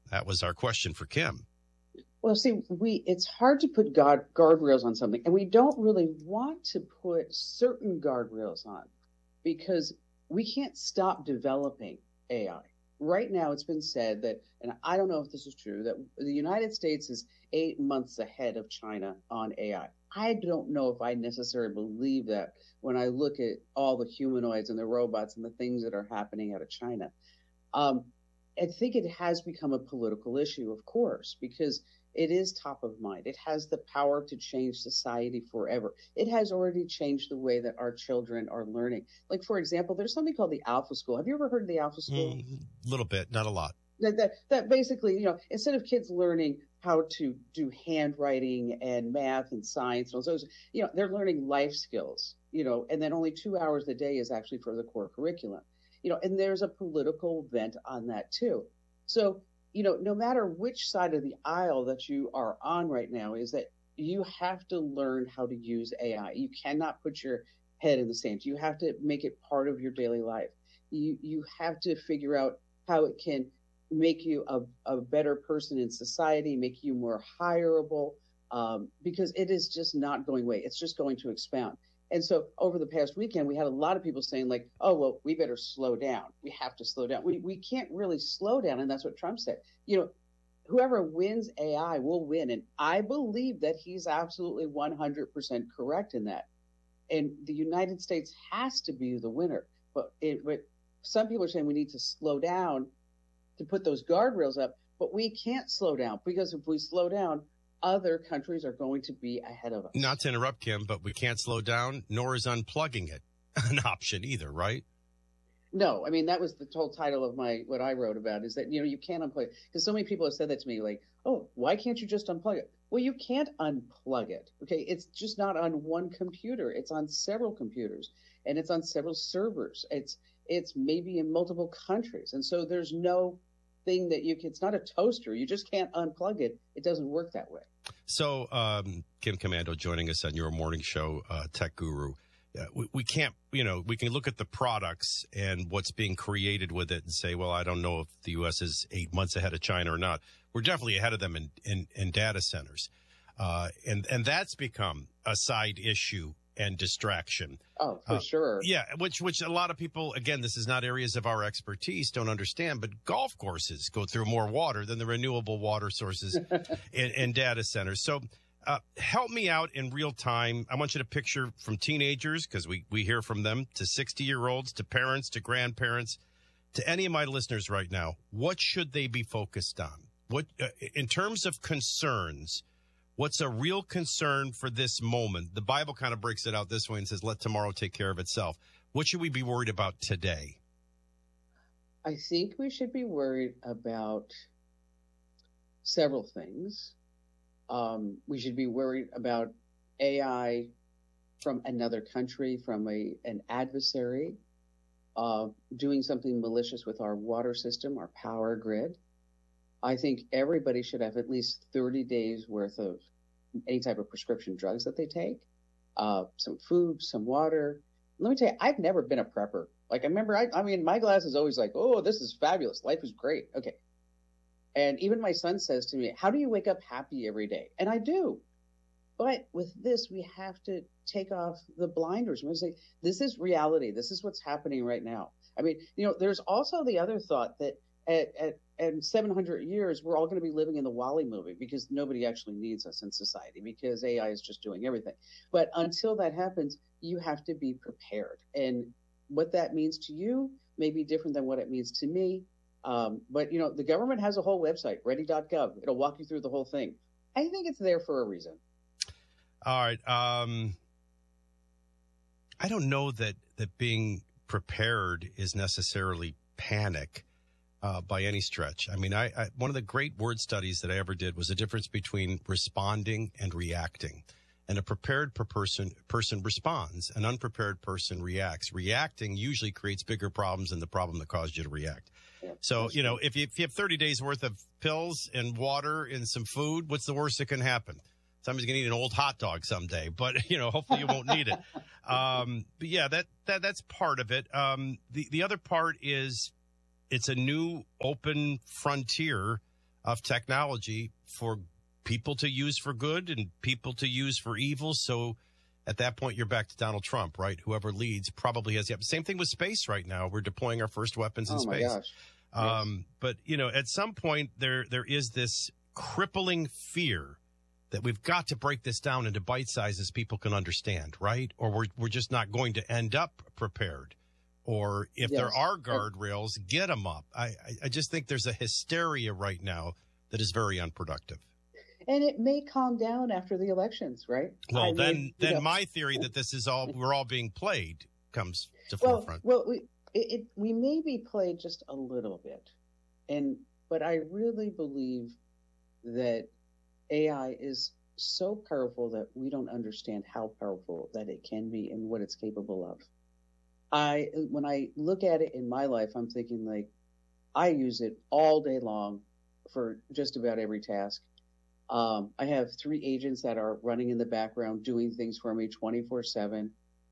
That was our question for Kim. Well, see, it's hard to put guardrails on something, and we don't really want to put certain guardrails on because we can't stop developing AI. Right now, it's been said that, and I don't know if this is true, that the United States is 8 months ahead of China on AI. I don't know if I necessarily believe that when I look at all the humanoids and the robots and the things that are happening out of China. Um, I think it has become a political issue, of course, because it is top of mind. It has the power to change society forever. It has already changed the way that our children are learning. Like, for example, there's something called the Alpha School. Have you ever heard of the Alpha School? A little bit, not a lot. That basically, instead of kids learning how to do handwriting and math and science and all those, they're learning life skills, and then only 2 hours a day is actually for the core curriculum, and there's a political bent on that too. So, no matter which side of the aisle that you are on right now, is that you have to learn how to use AI. You cannot put your head in the sand. You have to make it part of your daily life. You have to figure out how it can make you a better person in society, make you more hireable, because it is just not going away. It's just going to expound. And so over the past weekend, we had a lot of people saying like, oh, well, we better slow down. We have to slow down. We can't really slow down. And that's what Trump said. Whoever wins AI will win. And I believe that he's absolutely 100% correct in that. And the United States has to be the winner. But some people are saying we need to slow down to put those guardrails up, but we can't slow down because if we slow down, other countries are going to be ahead of us. Not to interrupt, Kim, but we can't slow down, nor is unplugging it an option either, right? No, I mean, that was the whole title of what I wrote about is that, you can't unplug it. Because so many people have said that to me, like, oh, why can't you just unplug it? Well, you can't unplug it, okay? It's just not on one computer. It's on several computers, and it's on several servers. It's maybe in multiple countries. And so there's no thing that it's not a toaster. You just can't unplug it. It doesn't work that way. So, Kim Komando joining us on your morning show, Tech Guru. We can't, we can look at the products and what's being created with it and say, well, I don't know if the U.S. is 8 months ahead of China or not. We're definitely ahead of them in data centers. And that's become a side issue and distraction. Oh, for sure. Yeah, which a lot of people, again, this is not areas of our expertise, don't understand, but golf courses go through more water than the renewable water sources in data centers. So help me out in real time. I want you to picture from teenagers, because we hear from them, to 60-year-olds, to parents, to grandparents, to any of my listeners right now. What should they be focused on? What in terms of concerns? What's a real concern for this moment? The Bible kind of breaks it out this way and says, let tomorrow take care of itself. What should we be worried about today? I think we should be worried about several things. We should be worried about AI from another country, from an adversary, doing something malicious with our water system, our power grid. I think everybody should have at least 30 days worth of any type of prescription drugs that they take, some food, some water. Let me tell you, I've never been a prepper. Like, I remember, I mean, my glass is always like, oh, this is fabulous. Life is great. Okay. And even my son says to me, how do you wake up happy every day? And I do. But with this, we have to take off the blinders. We're going to say, this is reality. This is what's happening right now. I mean, there's also the other thought that at 700 years, we're all going to be living in the WALL-E movie because nobody actually needs us in society because AI is just doing everything. But until that happens, you have to be prepared. And what that means to you may be different than what it means to me. But, the government has a whole website, ready.gov. It'll walk you through the whole thing. I think it's there for a reason. All right. I don't know that being prepared is necessarily panic. By any stretch. I mean, one of the great word studies that I ever did was the difference between responding and reacting. And a prepared person responds. An unprepared person reacts. Reacting usually creates bigger problems than the problem that caused you to react. Yeah, so, if you have 30 days worth of pills and water and some food, what's the worst that can happen? Somebody's going to eat an old hot dog someday, but, hopefully you won't need it. But yeah, that's part of it. The other part is, it's a new open frontier of technology for people to use for good and people to use for evil. So at that point, you're back to Donald Trump, right? Whoever leads probably has the same thing with space right now. We're deploying our first weapons in space. Oh my gosh. But at some point there is this crippling fear that we've got to break this down into bite sizes people can understand, right? Or we're just not going to end up prepared. Or if there are guardrails, get them up. I just think there's a hysteria right now that is very unproductive. And it may calm down after the elections, right? Well, then my theory that this is we're all being played comes to forefront. Well, we may be played just a little bit, but I really believe that AI is so powerful that we don't understand how powerful that it can be and what it's capable of. When I look at it in my life, I'm thinking like I use it all day long for just about every task. I have 3 agents that are running in the background doing things for me 24/7.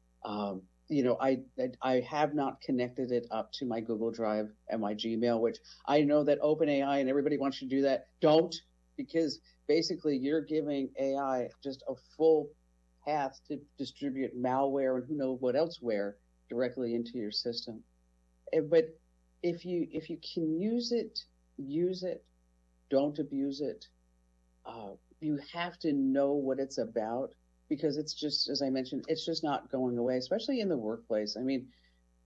I have not connected it up to my Google Drive and my Gmail, which I know that OpenAI and everybody wants you to do that. Don't, because basically you're giving AI just a full path to distribute malware and who knows what elsewhere directly into your system. But if you can use it, use it. Don't abuse it. You have to know what it's about, because it's just, as I mentioned, it's just not going away, especially in the workplace. I mean,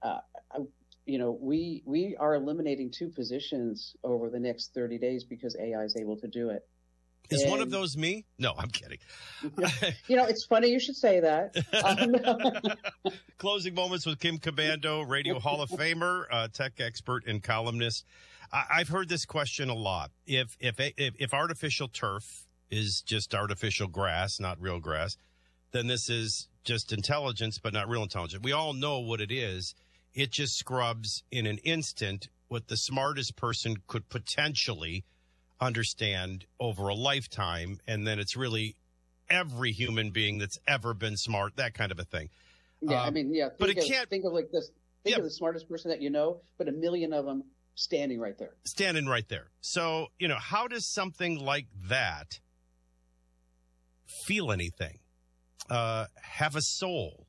we are eliminating 2 positions over the next 30 days because AI is able to do it. Is one of those me? No, I'm kidding. It's funny you should say that. Closing moments with Kim Cabando, Radio Hall of Famer, tech expert and columnist. I've heard this question a lot. If artificial turf is just artificial grass, not real grass, then this is just intelligence, but not real intelligence. We all know what it is. It just scrubs in an instant what the smartest person could potentially understand over a lifetime. And then it's really every human being that's ever been smart, that kind of a thing. Yeah, but it can't think of like this. Think of the smartest person that you know, but a million of them standing right there. So, how does something like that feel anything? Have a soul?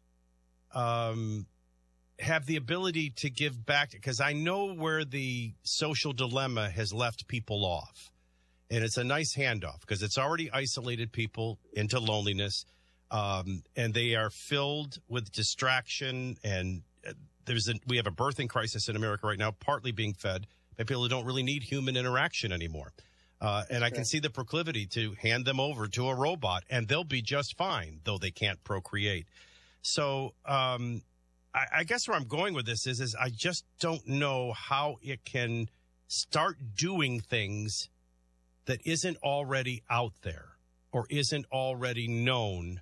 Have the ability to give back? Because I know where the social dilemma has left people off. And it's a nice handoff because it's already isolated people into loneliness. And they are filled with distraction. And we have a birthing crisis in America right now, partly being fed by people who don't really need human interaction anymore. And I can see the proclivity to hand them over to a robot and they'll be just fine, though they can't procreate. So I guess where I'm going with this is I just don't know how it can start doing things that isn't already out there or isn't already known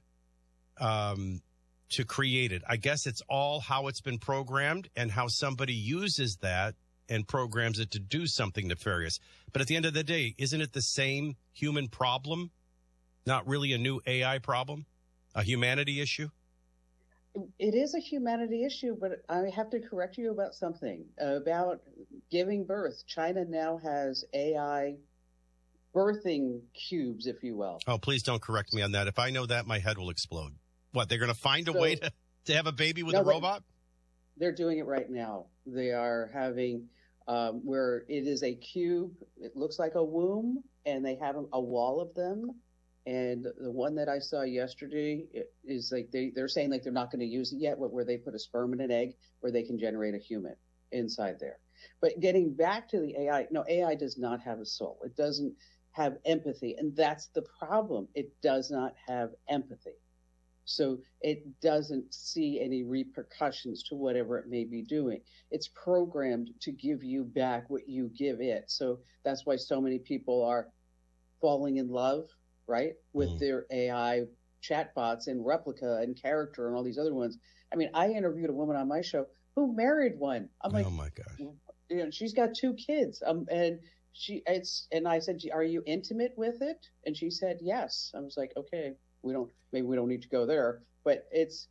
to create it. I guess it's all how it's been programmed and how somebody uses that and programs it to do something nefarious. But at the end of the day, isn't it the same human problem? Not really a new AI problem, a humanity issue? It is a humanity issue, but I have to correct you about something, about giving birth. China now has AI birthing cubes, if you will. Oh, please don't correct me on that. If I know that, my head will explode. What, they're going to find a way to have a baby with a robot? They're doing it right now. They are having where it is a cube. It looks like a womb, and they have a wall of them. And the one that I saw yesterday is like they're saying like they're not going to use it yet, where they put a sperm and an egg where they can generate a human inside there. But getting back to the AI, no, AI does not have a soul. It doesn't have empathy. And that's the problem. It does not have empathy. So it doesn't see any repercussions to whatever it may be doing. It's programmed to give you back what you give it. So that's why so many people are falling in love, right, with their AI chatbots and Replica and Character and all these other ones. I mean, I interviewed a woman on my show who married one. I'm like, oh my gosh, she's got 2 kids. And I said, are you intimate with it? And she said, yes. I was like, okay, maybe we don't need to go there, but it's,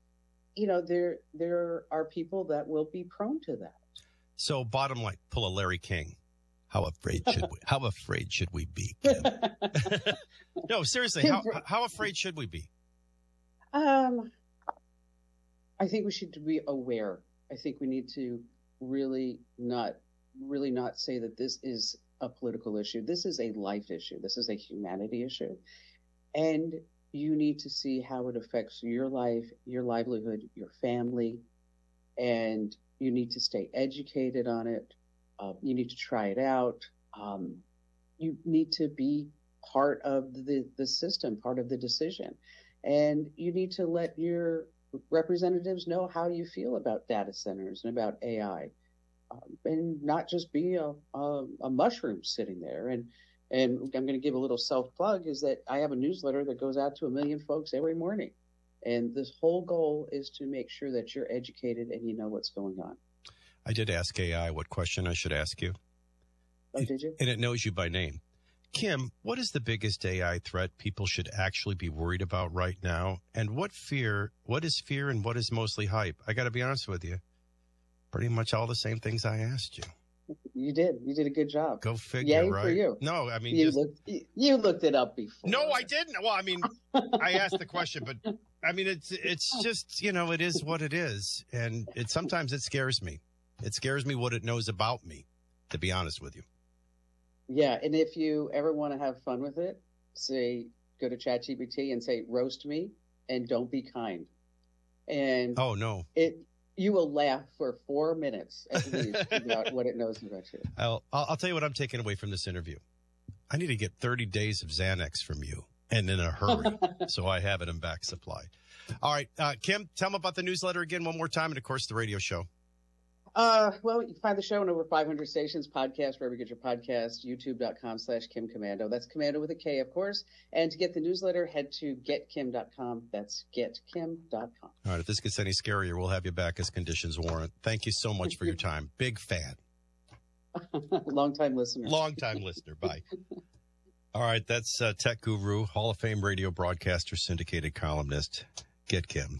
there are people that will be prone to that. So bottom line, pull a Larry King. How afraid should we be, Kim? No, seriously, how afraid should we be? I think we should be aware. I think we need to really not say that this is a political issue. This is a life issue. This is a humanity issue. And you need to see how it affects your life, your livelihood, your family, and you need to stay educated on it. You need to try it out. You need to be part of the system, part of the decision. And you need to let your representatives know how you feel about data centers and about AI, and not just be a mushroom sitting there. And I'm going to give a little self-plug, is that I have a newsletter that goes out to 1 million folks every morning. And this whole goal is to make sure that you're educated and you know what's going on. I did ask AI what question I should ask you. Oh, did you? And it knows you by name. Kim, what is the biggest AI threat people should actually be worried about right now? And what is fear and what is mostly hype? I got to be honest with you. Pretty much all the same things I asked you. You did. You did a good job. Go figure, Yay right? for you. No, I mean, you looked it up before. No, I didn't. Well, I mean, I asked the question, but I mean, it's just, it is what it is. And sometimes it scares me. It scares me what it knows about me, to be honest with you. Yeah. And if you ever want to have fun with it, go to ChatGPT and say, roast me and don't be kind. And oh, no. You will laugh for 4 minutes at least about what it knows about you. I'll tell you what I'm taking away from this interview. I need to get 30 days of Xanax from you, and in a hurry, so I have it in back supply. All right, Kim, tell them about the newsletter again one more time, and of course the radio show. Well, you can find the show on over 500 stations, podcast, wherever you get your podcasts, youtube.com/Kim Komando. That's Komando with a K, of course. And to get the newsletter, head to getkim.com. That's getkim.com. All right. If this gets any scarier, we'll have you back as conditions warrant. Thank you so much for your time. Big fan. Long-time listener. Long-time listener. Bye. All right. That's tech guru, Hall of Fame radio broadcaster, syndicated columnist, GetKim.com,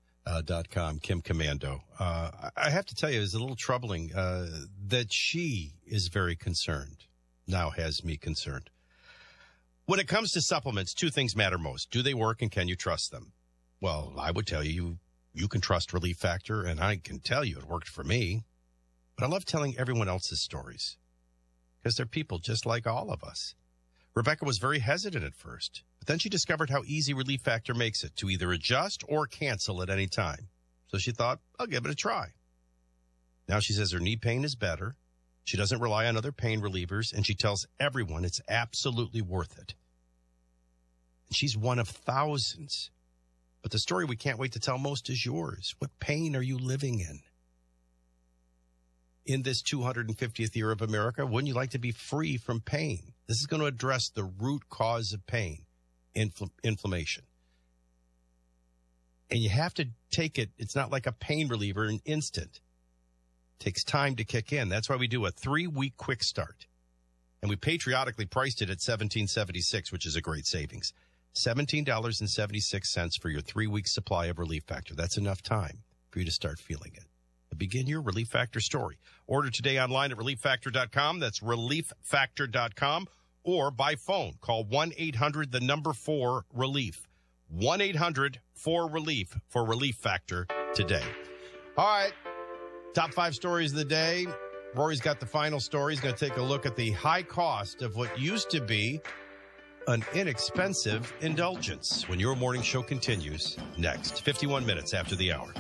Kim Komando. I have to tell you, it's a little troubling that she is very concerned, now has me concerned. When it comes to supplements, two things matter most. Do they work and can you trust them? Well, I would tell you can trust Relief Factor, and I can tell you it worked for me. But I love telling everyone else's stories because they're people just like all of us. Rebecca was very hesitant at first, but then she discovered how easy Relief Factor makes it to either adjust or cancel at any time. So she thought, I'll give it a try. Now she says her knee pain is better. She doesn't rely on other pain relievers, and she tells everyone it's absolutely worth it. And she's one of thousands. But the story we can't wait to tell most is yours. What pain are you living in? In this 250th year of America, wouldn't you like to be free from pain? This is going to address the root cause of pain, inflammation. And you have to take it. It's not like a pain reliever, an instant. It takes time to kick in. That's why we do a 3-week quick start. And we patriotically priced it at $17.76, which is a great savings. $17.76 for your 3-week supply of Relief Factor. That's enough time for you to start feeling it. Begin your Relief Factor story. Order today online at ReliefFactor.com. That's ReliefFactor.com. Or by phone. Call 1-800-4-RELIEF. 1-800-4-RELIEF for Relief Factor today. All right. Top 5 stories of the day. Rory's got the final story. He's going to take a look at the high cost of what used to be an inexpensive indulgence when your morning show continues next. 51 minutes after the hour.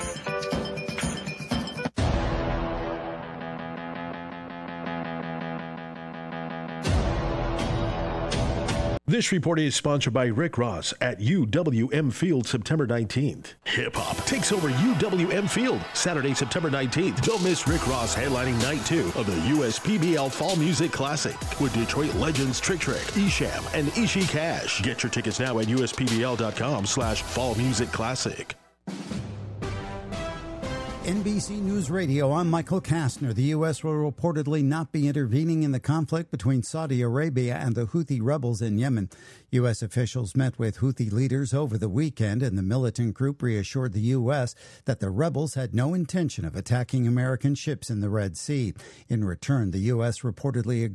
This report is sponsored by Rick Ross at UWM Field September 19th. Hip-hop takes over UWM Field Saturday, September 19th. Don't miss Rick Ross headlining Night 2 of the USPBL Fall Music Classic with Detroit legends Trick Trick, Esham, and Ishi Cash. Get your tickets now at uspbl.com/Fall Music Classic. NBC News Radio, I'm Michael Kastner. The U.S. will reportedly not be intervening in the conflict between Saudi Arabia and the Houthi rebels in Yemen. U.S. officials met with Houthi leaders over the weekend, and the militant group reassured the U.S. that the rebels had no intention of attacking American ships in the Red Sea. In return, the U.S. reportedly agreed